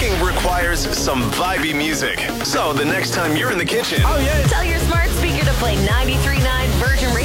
cooking requires some vibey music. So the next time you're in the kitchen, Tell your smart speaker to play 93.9 Virgin Radio.